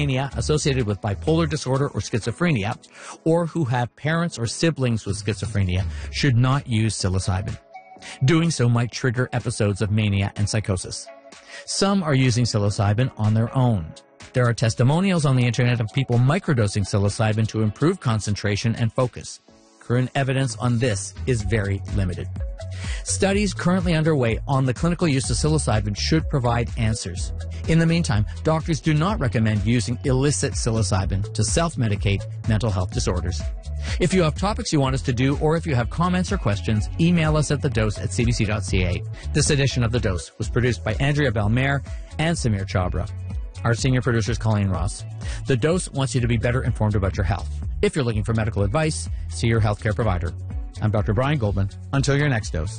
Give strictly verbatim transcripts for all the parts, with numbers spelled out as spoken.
mania associated with bipolar disorder or schizophrenia, or who have parents or siblings with schizophrenia, should not use psilocybin. Doing so might trigger episodes of mania and psychosis. Some are using psilocybin on their own. There are testimonials on the internet of people microdosing psilocybin to improve concentration and focus. Current evidence on this is very limited. Studies currently underway on the clinical use of psilocybin should provide answers. In the meantime, doctors do not recommend using illicit psilocybin to self-medicate mental health disorders. If you have topics you want us to do, or if you have comments or questions, email us at the dose at c b c dot c a. This edition of The Dose was produced by Andrea Belmer and Samir Chabra. Our senior producer is Colleen Ross. The Dose wants you to be better informed about your health. If you're looking for medical advice, see your healthcare provider. I'm Doctor Brian Goldman. Until your next dose.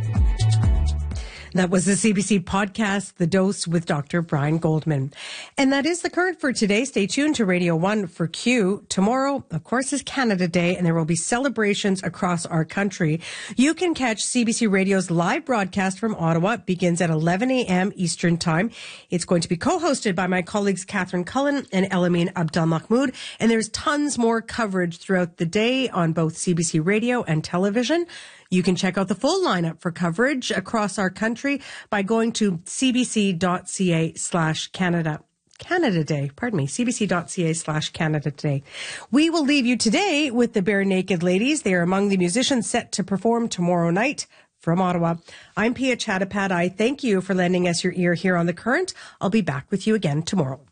That was the C B C podcast, The Dose with Doctor Brian Goldman. And that is the current for today. Stay tuned to Radio one for Q. Tomorrow, of course, is Canada Day, and there will be celebrations across our country. You can catch C B C Radio's live broadcast from Ottawa. It begins at eleven a.m. Eastern Time. It's going to be co-hosted by my colleagues Catherine Cullen and Elamine Abdel-Mahmoud. And there's tons more coverage throughout the day on both C B C Radio and television. You can check out the full lineup for coverage across our country by going to cbc.ca slash Canada. Canada Day, pardon me, cbc.ca slash Canada Day. We will leave you today with the Bare Naked Ladies. They are among the musicians set to perform tomorrow night from Ottawa. I'm Pia Chattopadhyay. I thank you for lending us your ear here on The Current. I'll be back with you again tomorrow.